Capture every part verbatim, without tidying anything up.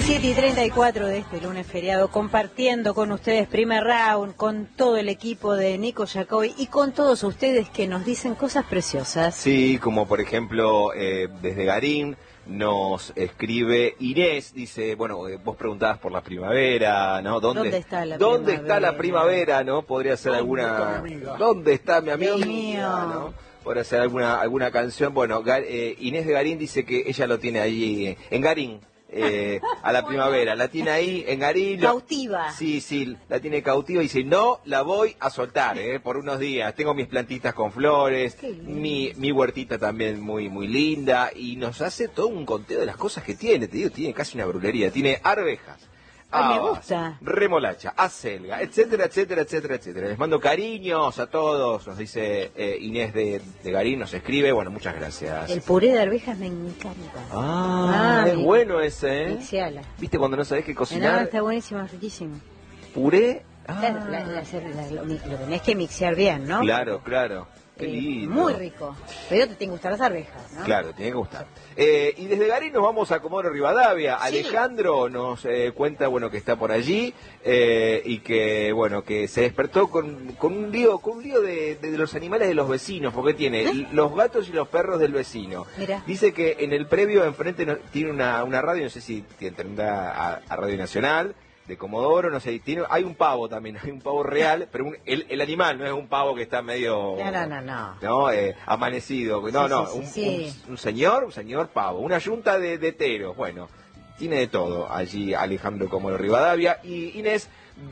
siete y treinta y cuatro de este lunes feriado, compartiendo con ustedes Primer Round, con todo el equipo de Nico Jacobi y con todos ustedes que nos dicen cosas preciosas. Sí, como por ejemplo, eh, desde Garín nos escribe Inés, dice, bueno, eh, vos preguntabas por la primavera, ¿no? ¿Dónde, ¿Dónde está la ¿dónde primavera? está la primavera, no? Podría ser alguna... ¿Dónde está mi amiga? Dios mío. ¿No? Podría ser alguna, alguna canción. Bueno, Gar- eh, Inés de Garín dice que ella lo tiene allí, eh, en Garín. Eh, a la primavera, la tiene ahí en Garín. Cautiva. Sí, sí, la tiene cautiva y dice, no, la voy a soltar, eh, por unos días. Tengo mis plantitas con flores, mi, mi huertita también muy, muy linda, y nos hace todo un conteo de las cosas que tiene, te digo, tiene casi una brulería, tiene arvejas, Ay, me habas, gusta. remolacha, acelga, etcétera, etcétera, etcétera, etcétera. Les mando cariños a todos, nos dice eh, Inés de, de Garín, nos escribe, bueno, muchas gracias. El puré de arvejas me encanta. Ah, Ah, es mi- bueno ese, ¿eh? Mixiala. ¿Viste cuando no sabés qué No, cocinar? está buenísimo, riquísimo. Puré. Ah, Claro, la- la- la- lo, lo tenés que mixear bien, ¿no? claro, claro. Qué Eh, lindo. muy rico. Pero te tienen que gustar las arvejas, ¿no? Claro, tiene que gustar. Eh, y desde Garín nos vamos a Comodoro Rivadavia. Sí. Alejandro nos eh, cuenta, bueno, que está por allí eh, y que, bueno, que se despertó con, con un lío, con un lío de, de los animales de los vecinos, porque tiene ¿Eh? los gatos y los perros del vecino. Mirá. Dice que en el previo enfrente no- tiene una, una radio, no sé si tendrá a, a Radio Nacional de Comodoro, no sé, tiene, hay un pavo también, hay un pavo real, pero un- el, el animal no es un pavo que está medio... No, no, no, no. ¿no? Eh, amanecido, no, Sí, no, sí, sí, un, sí. un- un señor, un señor pavo, una yunta de, de teros, bueno, tiene de todo allí Alejandro Comodoro Rivadavia. Y Inés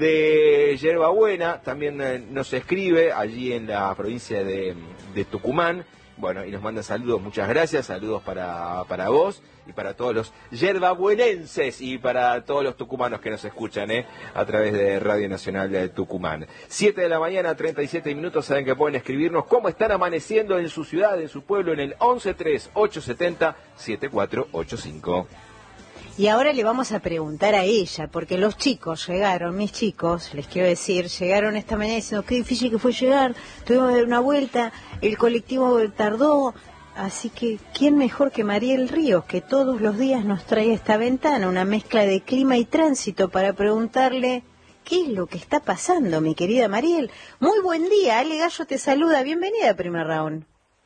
de Yerbabuena también eh, nos escribe allí en la provincia de, de Tucumán, bueno, y nos manda saludos, muchas gracias, saludos para, para vos y para todos los yerbabuenenses y para todos los tucumanos que nos escuchan, ¿eh? A través de Radio Nacional de Tucumán. siete de la mañana, treinta y siete minutos, saben que pueden escribirnos cómo están amaneciendo en su ciudad, en su pueblo, en el once tres ocho siete cero siete cuatro ocho cinco. Y ahora le vamos a preguntar a ella, porque los chicos llegaron, mis chicos, les quiero decir, llegaron esta mañana diciendo qué difícil que fue llegar, tuvimos que dar una vuelta, el colectivo tardó, así que ¿quién mejor que Mariel Ríos, que todos los días nos trae esta ventana, una mezcla de clima y tránsito, para preguntarle qué es lo que está pasando, mi querida Mariel? Muy buen día, Ale Gallo te saluda, bienvenida a Primer Round.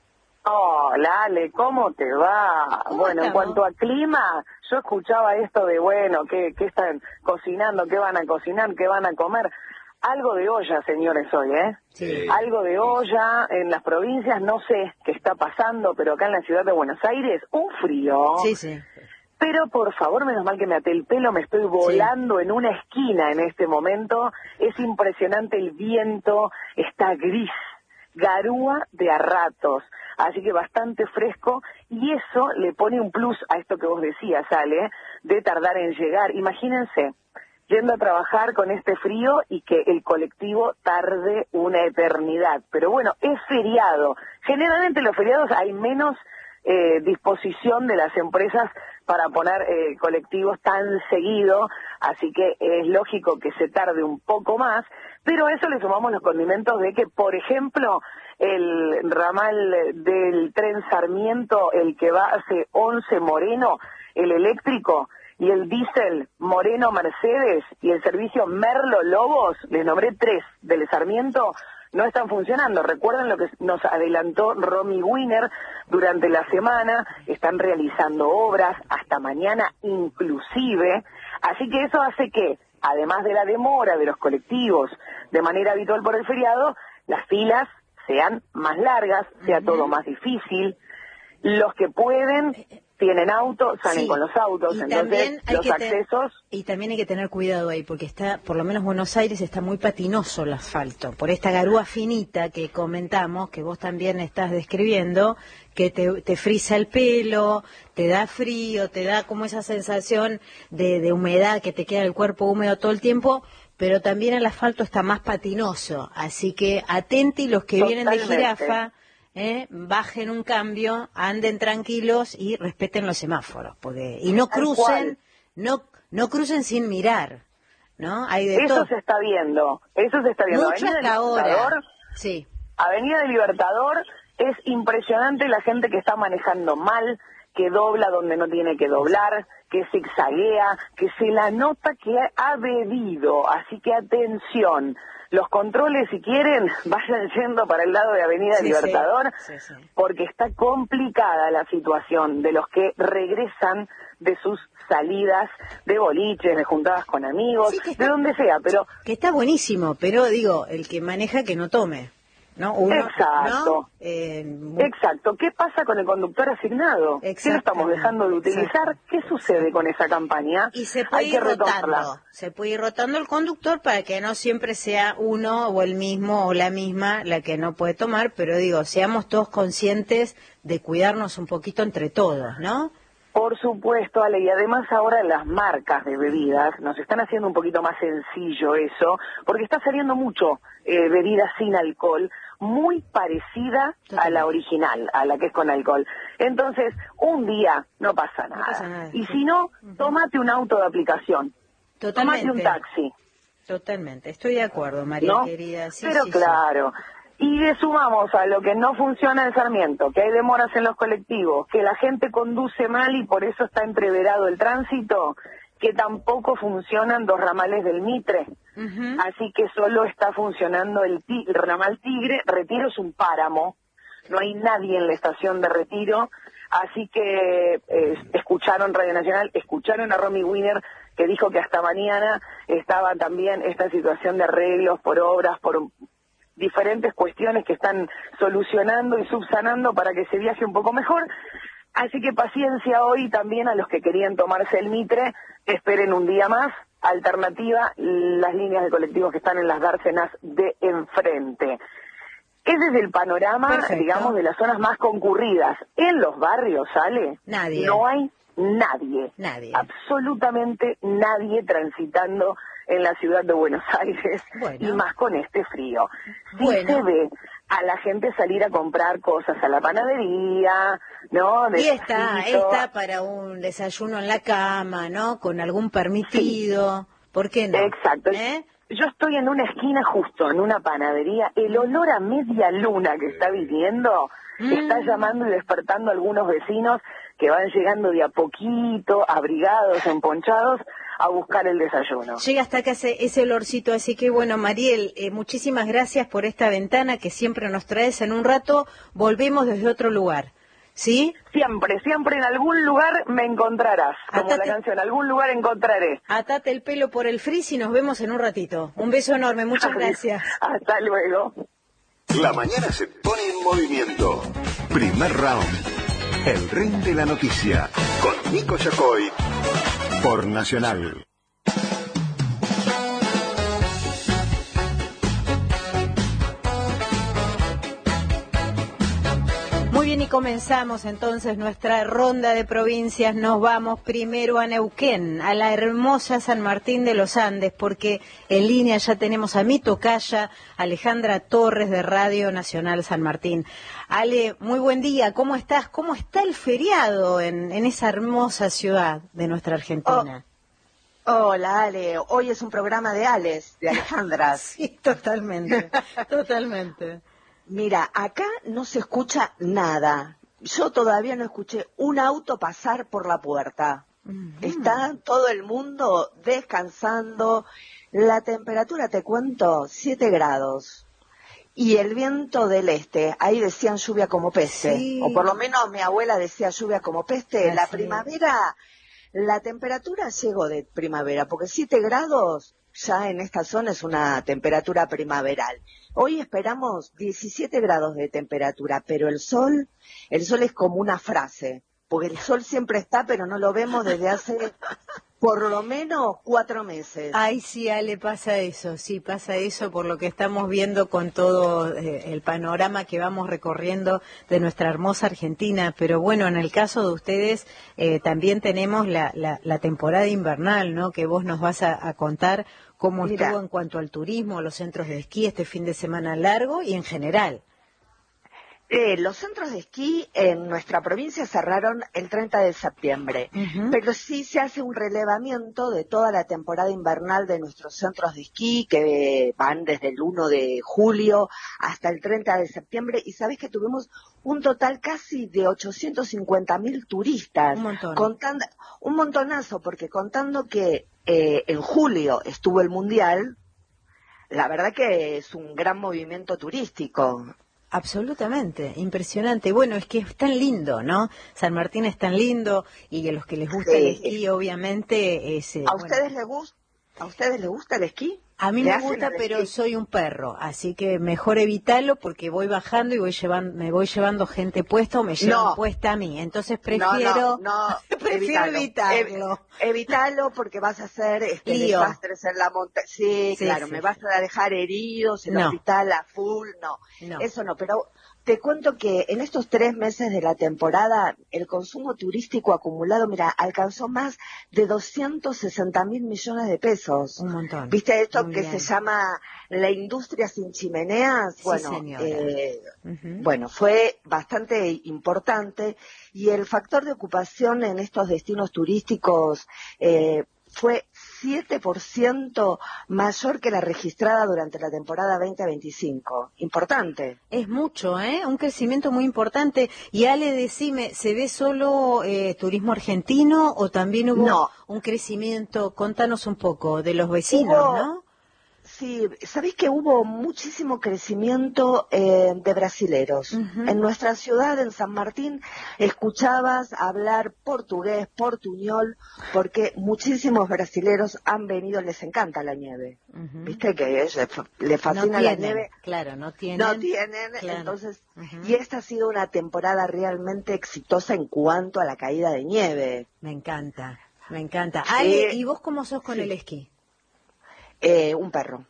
Hola, Ale, ¿cómo te va? ¿Cómo Bueno, en estamos? cuanto a clima, yo escuchaba esto de, bueno, ¿qué, qué están cocinando? ¿Qué van a cocinar? ¿Qué van a comer? Algo de olla, señores, hoy, ¿eh? Sí. Algo de olla en las provincias, no sé qué está pasando, pero acá en la ciudad de Buenos Aires, un frío. Sí, sí. Pero por favor, menos mal que me até el pelo, me estoy volando en una esquina en este momento. Es impresionante el viento, está gris, garúa de a ratos, así que bastante fresco, y eso le pone un plus a esto que vos decías, Ale, de tardar en llegar. Imagínense, yendo a trabajar con este frío y que el colectivo tarde una eternidad. Pero bueno, es feriado. Generalmente los feriados hay menos eh, disposición de las empresas para poner eh, colectivos tan seguido, así que es lógico que se tarde un poco más, pero a eso le sumamos los condimentos de que, por ejemplo, el ramal del tren Sarmiento, el que va hacia Once Moreno, el eléctrico, y el diésel Moreno Mercedes y el servicio Merlo Lobos, les nombré tres del Sarmiento, no están funcionando. Recuerden lo que nos adelantó Romy Wiener durante la semana, están realizando obras hasta mañana inclusive, así que eso hace que, además de la demora de los colectivos de manera habitual por el feriado, las filas sean más largas, sea Uh-huh. todo más difícil. Los que pueden tienen auto, salen Sí, con los autos, y entonces también hay los que te- accesos... Y también hay que tener cuidado ahí, porque está, por lo menos Buenos Aires está muy patinoso el asfalto, por esta garúa finita que comentamos, que vos también estás describiendo, que te, te frisa el pelo, te da frío, te da como esa sensación de, de humedad, que te queda el cuerpo húmedo todo el tiempo, pero también el asfalto está más patinoso, así que atenti los que vienen de Totalmente. Jirafa, ¿eh? Bajen un cambio, anden tranquilos y respeten los semáforos, porque y no Tal crucen, cual. no no crucen sin mirar, ¿no? Hay de Eso todo. se está viendo, eso se está viendo. Mucho Avenida hasta ahora. Libertador, Sí. Avenida del Libertador, es impresionante la gente que está manejando mal, que dobla donde no tiene que doblar, que zigzaguea, que se la nota que ha bebido. Así que atención, los controles, si quieren, vayan yendo para el lado de Avenida Sí, Libertador, sí, sí, sí. porque está complicada la situación de los que regresan de sus salidas de boliches, de juntadas con amigos, Sí, que está, de donde sea, pero... que está buenísimo, pero digo, el que maneja que no tome, ¿no? Uno, Exacto, ¿no? Eh, muy- exacto. ¿Qué pasa con el conductor asignado? ¿Qué lo estamos dejando de utilizar? Exacto. ¿Qué sucede con esa campaña? Y se puede Hay que ir retomarla. rotando, se puede ir rotando el conductor para que no siempre sea uno o el mismo o la misma la que no puede tomar, pero digo, seamos todos conscientes de cuidarnos un poquito entre todos, ¿no? Por supuesto, Ale, y además ahora las marcas de bebidas nos están haciendo un poquito más sencillo eso, porque está saliendo mucho eh, bebida sin alcohol, muy parecida a la original, a la que es con alcohol. Entonces, un día no pasa nada. No pasa nada, Y sí. si no, tómate un auto de aplicación, Totalmente. tómate un taxi. Totalmente, estoy de acuerdo, María ¿No? querida. Sí, Pero sí, claro, y le sumamos a lo que no funciona en Sarmiento, que hay demoras en los colectivos, que la gente conduce mal y por eso está entreverado el tránsito, que tampoco funcionan dos ramales del Mitre. sí. Ujú. Así que solo está funcionando el, ti- el ramal Tigre. Retiro es un páramo, no hay nadie en la estación de Retiro, así que eh, escucharon Radio Nacional, escucharon a Romy Wiener, que dijo que hasta mañana estaba también esta situación de arreglos por obras, por diferentes cuestiones que están solucionando y subsanando para que se viaje un poco mejor. Así que paciencia hoy también a los que querían tomarse el Mitre, esperen un día más. Alternativa, las líneas de colectivos que están en las dársenas de enfrente. Ese es el panorama, Perfecto. digamos, de las zonas más concurridas. En los barrios, ¿sale? Nadie. No hay nadie. Nadie. Absolutamente nadie transitando en la ciudad de Buenos Aires, Bueno. y más con este frío. Sí Bueno. se ve a la gente salir a comprar cosas a la panadería, ¿no? Y está, Despacito. está para un desayuno en la cama, ¿no? Con algún permitido. ¿Por qué no? Exacto. ¿Eh? Yo estoy en una esquina justo, en una panadería. El olor a media luna que está viniendo Mm. está llamando y despertando a algunos vecinos que van llegando de a poquito, abrigados, emponchados, a buscar el desayuno. Llega hasta acá ese, ese olorcito, así que bueno, Mariel, eh, muchísimas gracias por esta ventana que siempre nos traes. En un rato volvemos desde otro lugar, ¿sí? Siempre, siempre en algún lugar me encontrarás. Como Atate- la canción, algún lugar encontraré. Atate el pelo por el frizz y nos vemos en un ratito. Un beso enorme, muchas gracias. Hasta luego. La mañana se pone en movimiento. Primer round. El ring de la noticia. Con Nico Yacoy. Por Nacional. Muy bien, y comenzamos entonces nuestra ronda de provincias. Nos vamos primero a Neuquén, a la hermosa San Martín de los Andes, porque en línea ya tenemos a mi tocaya, Alejandra Torres, de Radio Nacional San Martín. Ale, muy buen día, ¿cómo estás? ¿Cómo está el feriado en, en esa hermosa ciudad de nuestra Argentina? Oh, hola, Ale. Hoy es un programa de Ales, de Alejandras. Sí, totalmente, totalmente. Mira, acá no se escucha nada. Yo todavía no escuché un auto pasar por la puerta. Ujú. Está todo el mundo descansando. La temperatura, te cuento, siete grados. Y el viento del este, ahí decían lluvia como peste. Sí. O por lo menos mi abuela decía lluvia como peste. La Así es. primavera, la temperatura llegó de primavera, porque siete grados ya en esta zona es una temperatura primaveral. Hoy esperamos diecisiete grados de temperatura, pero el sol, el sol es como una frase, porque el sol siempre está, pero no lo vemos desde hace por lo menos cuatro meses. Ay, sí, Ale, pasa eso, sí, pasa eso por lo que estamos viendo con todo eh, el panorama que vamos recorriendo de nuestra hermosa Argentina. Pero bueno, en el caso de ustedes eh, también tenemos la, la, la temporada invernal, ¿no? Que vos nos vas a, a contar cómo Mira. estuvo en cuanto al turismo, los centros de esquí este fin de semana largo y en general. Eh, los centros de esquí en nuestra provincia cerraron el treinta de septiembre, uh-huh. pero sí se hace un relevamiento de toda la temporada invernal de nuestros centros de esquí, que van desde el primero de julio hasta el treinta de septiembre, y sabés que tuvimos un total casi de ochocientos cincuenta mil turistas. Un montón. Contando, un montonazo, porque contando que eh, en julio estuvo el Mundial, la verdad que es un gran movimiento turístico. Absolutamente, impresionante. Bueno, es que es tan lindo, ¿no? San Martín es tan lindo y a los que les gusta sí. el esquí, obviamente... Es, eh, ¿A bueno. ustedes les gusta? ¿A ustedes les gusta el esquí? A mí me gusta, pero esquí? Soy un perro, así que mejor evitarlo porque voy bajando y voy llevando, me voy llevando gente puesta o me llevan no. puesta a mí. Entonces prefiero, no, no, no, prefiero evitalo. evitarlo. Ev evitalo porque vas a hacer este, Lío. desastres en la montaña. Sí, sí, claro, sí, me sí. vas a dejar heridos en el no. hospital a full, no. no. Eso no, pero... Te cuento que en estos tres meses de la temporada, el consumo turístico acumulado, mira, alcanzó más de doscientos sesenta mil millones de pesos. Un montón. ¿Viste esto Muy que bien. se llama la industria sin chimeneas? Sí, bueno, señora. Eh, uh-huh. bueno, fue bastante importante y el factor de ocupación en estos destinos turísticos eh, fue siete por ciento mayor que la registrada durante la temporada veinte veinticinco. Importante. Es mucho, ¿eh? Un crecimiento muy importante. Y Ale, decime, ¿se ve solo eh, turismo argentino o también hubo no. un crecimiento? Contanos un poco de los vecinos, hubo... ¿no? Sí, sabéis que hubo muchísimo crecimiento eh, de brasileros. Uh-huh. En nuestra ciudad, en San Martín, escuchabas hablar portugués, portuñol, porque muchísimos brasileros han venido, les encanta la nieve. Uh-huh. Viste que es, les fascina no la tienen, nieve. Claro, no tienen. No tienen, claro. entonces, uh-huh. y esta ha sido una temporada realmente exitosa en cuanto a la caída de nieve. Me encanta, me encanta. Sí. Ale, ¿y vos cómo sos con sí. el esquí? Eh, un perro.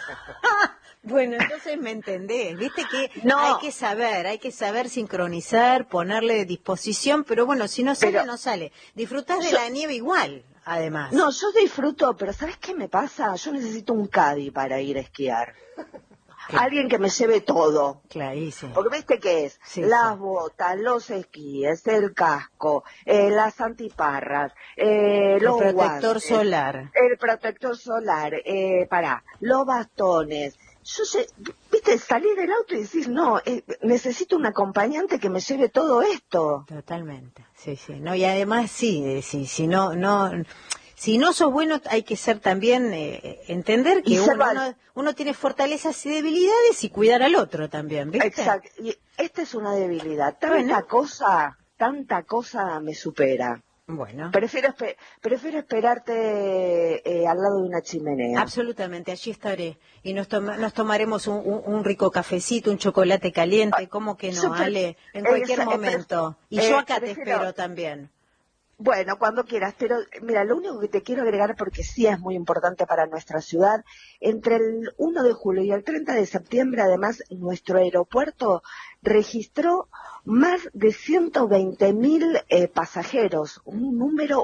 Bueno, entonces me entendés, viste que no. hay que saber, hay que saber sincronizar, ponerle disposición, pero bueno, si no sale, pero, no sale. Disfrutás de yo, la nieve igual, además. No, yo disfruto, pero ¿sabes qué me pasa? Yo necesito un caddy para ir a esquiar. Claro. Alguien que me lleve todo. Clarísimo. Porque viste qué es, sí, las sí. botas, los esquíes, el casco, eh, las antiparras, eh, el los protector guantes, solar. El protector solar, eh, pará, los bastones. Yo sé, viste, salir del auto y decir, no, eh, necesito un acompañante que me lleve todo esto. Totalmente, sí, sí. No, y además sí, eh, sí, si no, no... Si no sos bueno, hay que ser también, eh, entender que uno, uno, uno tiene fortalezas y debilidades y cuidar al otro también, ¿viste? Exacto. Y esta es una debilidad. Tanta bueno. cosa, tanta cosa me supera. Bueno. Prefiero, prefiero esperarte eh, al lado de una chimenea. Absolutamente, allí estaré. Y nos, toma, nos tomaremos un, un, un rico cafecito, un chocolate caliente, ¿cómo que no, pre- Ale? En cualquier eh, momento. Eh, y yo acá eh, prefiero... te espero también. Bueno, cuando quieras, pero mira, lo único que te quiero agregar, porque sí es muy importante para nuestra ciudad, entre el primero de julio y el treinta de septiembre, además, nuestro aeropuerto registró más de ciento veinte mil eh, pasajeros, un número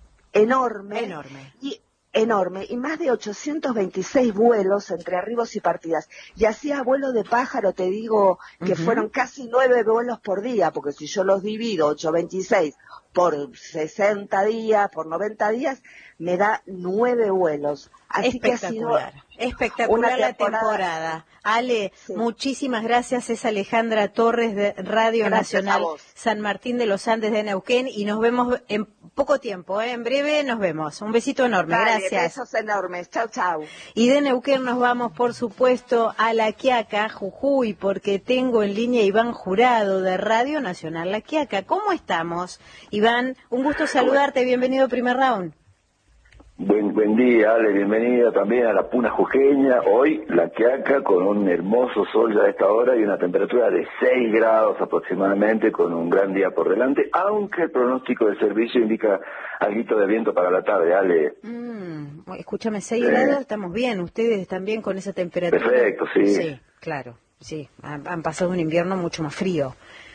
enorme. Enorme. Y, enorme, y más de ochocientos veintiséis vuelos entre arribos y partidas. Y hacía vuelo de pájaro, te digo, que uh-huh. fueron casi nueve vuelos por día, porque si yo los divido, ochocientos veintiséis por sesenta días, por noventa días, me da nueve vuelos. Así espectacular, que ha sido espectacular la temporada. temporada. Ale, sí. muchísimas gracias. Es Alejandra Torres de Radio gracias Nacional San Martín de los Andes de Neuquén y nos vemos en poco tiempo, ¿eh? En breve nos vemos. Un besito enorme, Dale, gracias. Besos enormes, chau chau. Y de Neuquén nos vamos, por supuesto, a La Quiaca, Jujuy, porque tengo en línea Iván Jurado de Radio Nacional La Quiaca. ¿Cómo estamos? Iván, un gusto saludarte, bienvenido a Primer Round. Buen, buen día, Ale, bienvenida también a la Puna Jujeña. Hoy La Quiaca con un hermoso sol ya a esta hora y una temperatura de seis grados aproximadamente, con un gran día por delante, aunque el pronóstico de servicio indica algo de viento para la tarde, Ale. Mm, escúchame, seis grados, estamos bien, ustedes están bien con esa temperatura. Perfecto, sí. Sí, claro, sí, han, han pasado un invierno mucho más frío.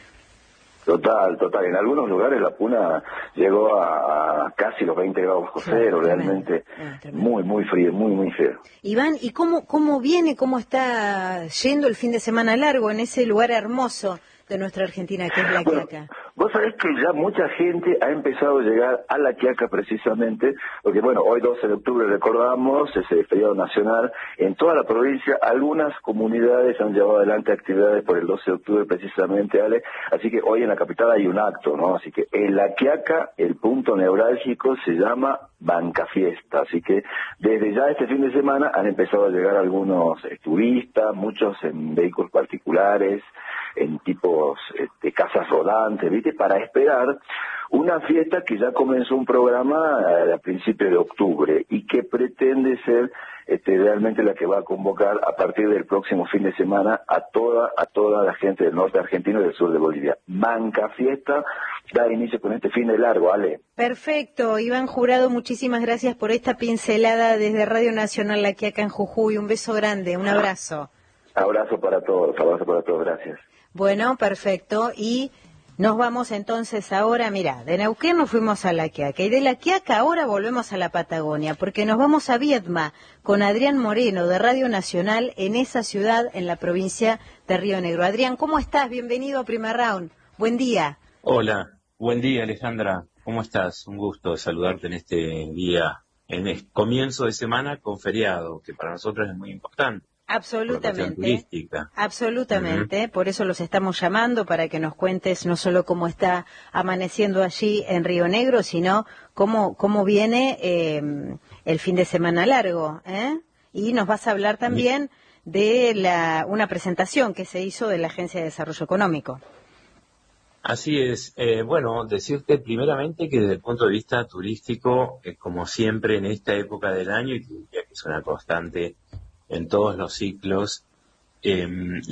Total, total. En algunos lugares la Puna llegó a, a casi los veinte grados bajo cero, sí, realmente ah, muy, muy frío, muy, muy frío. Iván, ¿y cómo, cómo viene, cómo está yendo el fin de semana largo en ese lugar hermoso de nuestra Argentina, que es La Bueno, Quiaca? vos sabés que ya mucha gente ha empezado a llegar a La Quiaca precisamente, porque bueno, hoy doce de octubre recordamos, ese feriado nacional, en toda la provincia algunas comunidades han llevado adelante actividades por el doce de octubre precisamente, Ale, así que hoy en la capital hay un acto, ¿no? Así que en La Quiaca el punto neurálgico se llama Banca Fiesta, así que desde ya este fin de semana han empezado a llegar algunos eh, turistas, muchos en vehículos particulares, en tipos de casas rodantes, ¿viste? Para esperar una fiesta que ya comenzó un programa a principios de octubre y que pretende ser este, realmente la que va a convocar a partir del próximo fin de semana a toda a toda la gente del norte argentino y del sur de Bolivia. Banca Fiesta da inicio con este fin de largo, Ale. Perfecto, Iván Jurado, muchísimas gracias por esta pincelada desde Radio Nacional La Quiaca en Jujuy. Un beso grande, un abrazo. Abrazo para todos, abrazo para todos, gracias. Bueno, perfecto, y nos vamos entonces ahora, mira, de Neuquén nos fuimos a La Quiaca, y de La Quiaca ahora volvemos a la Patagonia, porque nos vamos a Viedma con Adrián Moreno de Radio Nacional en esa ciudad, en la provincia de Río Negro. Adrián, ¿cómo estás? Bienvenido a Primer Round. Buen día. Hola, buen día Alejandra, ¿cómo estás? Un gusto de saludarte en este día, en el comienzo de semana con feriado, que para nosotros es muy importante. Absolutamente, absolutamente, uh-huh. Por eso los estamos llamando, para que nos cuentes no solo cómo está amaneciendo allí en Río Negro, sino cómo cómo viene eh, el fin de semana largo, ¿eh? Y nos vas a hablar también de la una presentación que se hizo de la Agencia de Desarrollo Económico. Así es, eh, bueno, decirte primeramente que desde el punto de vista turístico, eh, como siempre en esta época del año, y que es una constante en todos los ciclos, eh,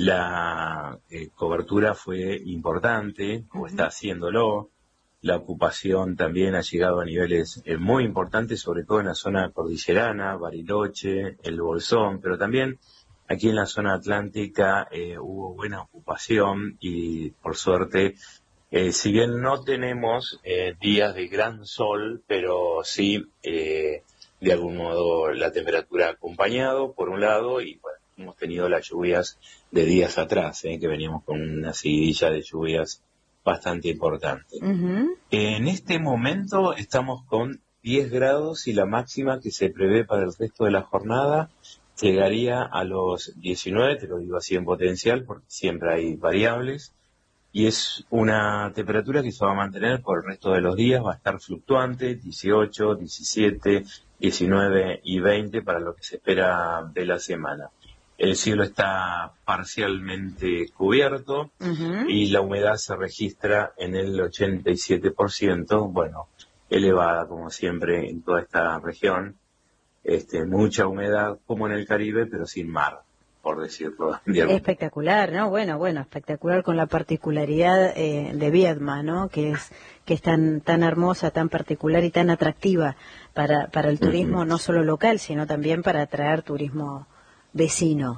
la eh, cobertura fue importante, o uh-huh. está haciéndolo. La ocupación también ha llegado a niveles eh, muy importantes, sobre todo en la zona cordillerana, Bariloche, el Bolsón, pero también aquí en la zona atlántica eh, hubo buena ocupación y, por suerte, eh, si bien no tenemos eh, días de gran sol, pero sí... Eh, de algún modo la temperatura ha acompañado, por un lado, y bueno, hemos tenido las lluvias de días atrás, ¿eh? que veníamos con una seguidilla de lluvias bastante importante. Uh-huh. En este momento estamos con diez grados y la máxima que se prevé para el resto de la jornada llegaría a los diecinueve, te lo digo así en potencial, porque siempre hay variables, y es una temperatura que se va a mantener por el resto de los días, va a estar fluctuante, dieciocho, diecisiete, diecinueve y veinte para lo que se espera de la semana. El cielo está parcialmente cubierto uh-huh. y la humedad se registra en el ochenta y siete por ciento, bueno, elevada como siempre en toda esta región, este, mucha humedad como en el Caribe, pero sin mar, por decirlo. Digamos. Espectacular, ¿no? Bueno, bueno, espectacular con la particularidad eh, de Viedma, ¿no? Que es que es tan tan hermosa, tan particular y tan atractiva para para el turismo uh-huh. no solo local, sino también para atraer turismo vecino.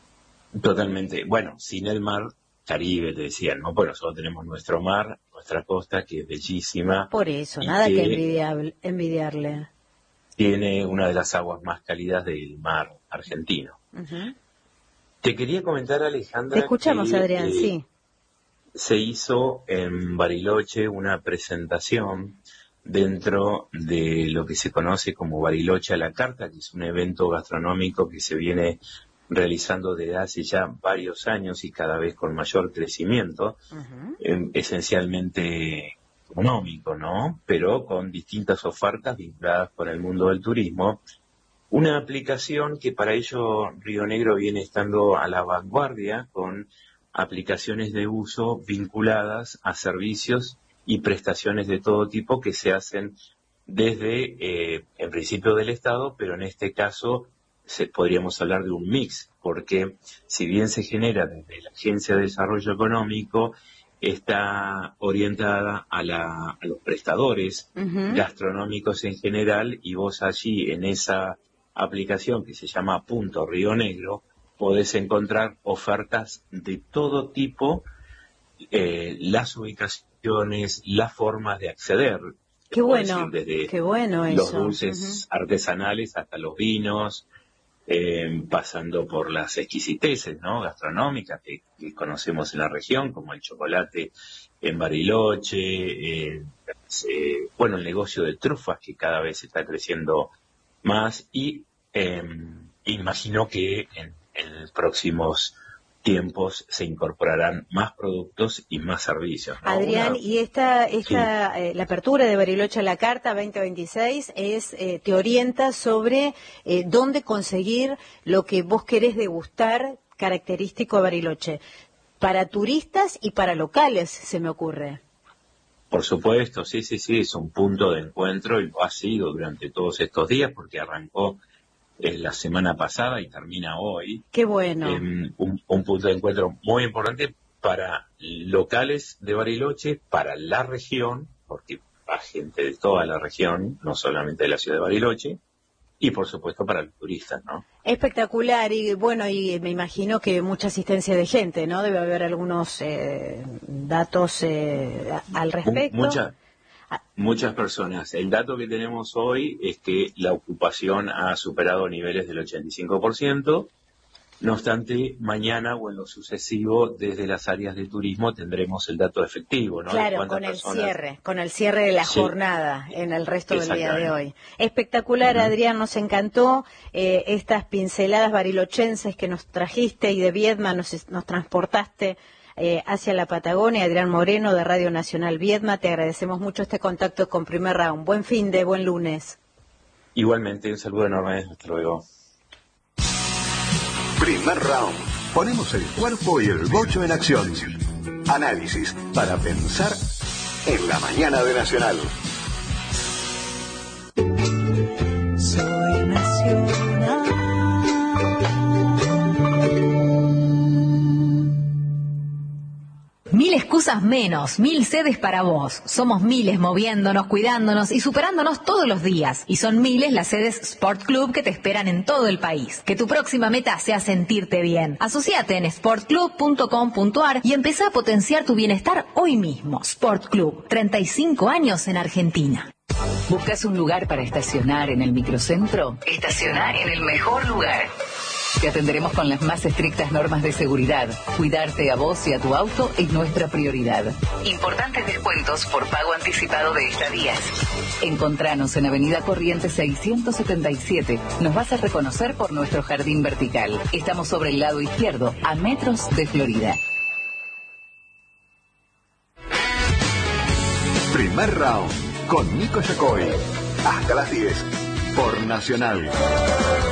Totalmente. Bueno, sin el mar Caribe, te decían, ¿no? Bueno, solo tenemos nuestro mar, nuestra costa, que es bellísima. Por eso, nada que, que envidiable, envidiarle. Tiene una de las aguas más cálidas del mar argentino. Uh-huh. Te quería comentar, Alejandra... Te escuchamos, que, Adrián, eh, sí. Se hizo en Bariloche una presentación dentro de lo que se conoce como Bariloche a la carta, que es un evento gastronómico que se viene realizando desde hace ya varios años y cada vez con mayor crecimiento, uh-huh. eh, esencialmente económico, ¿no? Pero con distintas ofertas vinculadas con el mundo del turismo. Una aplicación que para ello Río Negro viene estando a la vanguardia con aplicaciones de uso vinculadas a servicios y prestaciones de todo tipo que se hacen desde, eh, en principio del Estado, pero en este caso se, podríamos hablar de un mix, porque si bien se genera desde la Agencia de Desarrollo Económico, está orientada a, la, a los prestadores uh-huh. gastronómicos en general, y vos allí en esa aplicación que se llama Punto Río Negro podés encontrar ofertas de todo tipo, eh, las ubicaciones, las formas de acceder. Qué bueno, decir, desde qué bueno los eso. dulces uh-huh. artesanales hasta los vinos, eh, pasando por las exquisiteces, ¿no?, gastronómicas que, que conocemos en la región, como el chocolate en Bariloche, eh, eh, bueno, el negocio de trufas que cada vez está creciendo más, y eh, imagino que en, en próximos tiempos se incorporarán más productos y más servicios, ¿no? Adrián, Una... y esta, esta sí. eh, la apertura de Bariloche a la carta veinte veintiséis es eh, te orienta sobre eh, dónde conseguir lo que vos querés degustar característico de Bariloche, para turistas y para locales, se me ocurre. Por supuesto, sí, sí, sí, es un punto de encuentro y lo ha sido durante todos estos días porque arrancó eh, la semana pasada y termina hoy. Qué bueno. Eh, un, un punto de encuentro muy importante para locales de Bariloche, para la región, porque va gente de toda la región, no solamente de la ciudad de Bariloche, y por supuesto para los turistas, ¿no? Espectacular, y bueno, y me imagino que mucha asistencia de gente, ¿no? Debe haber algunos eh, datos eh, al respecto. Mucha, muchas personas. El dato que tenemos hoy es que la ocupación ha superado niveles del ochenta y cinco por ciento. No obstante, mañana o en lo sucesivo, desde las áreas de turismo tendremos el dato efectivo, ¿no? Claro, con el personas... cierre, con el cierre de la sí. jornada en el resto del día de hoy. Espectacular, uh-huh. Adrián, nos encantó eh, estas pinceladas barilochenses que nos trajiste y de Viedma nos, nos transportaste eh, hacia la Patagonia. Adrián Moreno, de Radio Nacional Viedma, te agradecemos mucho este contacto con Primer Round. Buen fin de, buen lunes. Igualmente, un saludo enorme, hasta luego. Primer Round. Ponemos el cuerpo y el bocho en acción. Análisis para pensar en la mañana de Nacional. Soy Nacional. Mil excusas menos, mil sedes para vos. Somos miles moviéndonos, cuidándonos y superándonos todos los días. Y son miles las sedes Sport Club que te esperan en todo el país. Que tu próxima meta sea sentirte bien. Asociate en sport club punto com punto a r y empezá a potenciar tu bienestar hoy mismo. Sport Club, treinta y cinco años en Argentina. ¿Buscas un lugar para estacionar en el microcentro? Estacionar en el mejor lugar. Te atenderemos con las más estrictas normas de seguridad. Cuidarte a vos y a tu auto es nuestra prioridad. Importantes descuentos por pago anticipado de estadías. Encontranos en Avenida Corrientes seiscientos setenta y siete. Nos vas a reconocer por nuestro jardín vertical. Estamos sobre el lado izquierdo, a metros de Florida. Primer Round con Nico Yacoy. Hasta las diez por Nacional.